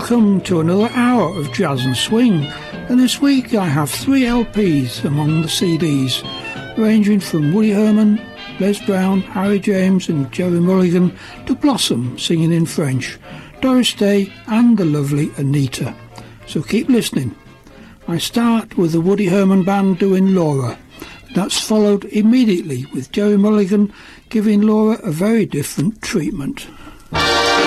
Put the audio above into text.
Welcome to another hour of jazz and swing, and this week I have 3 LPs among the CDs, ranging from Woody Herman, Les Brown, Harry James and Jerry Mulligan to Blossom singing in French, Doris Day and the lovely Anita. So keep listening. I start with the Woody Herman Band doing Laura. That's followed immediately with Jerry Mulligan giving Laura a very different treatment.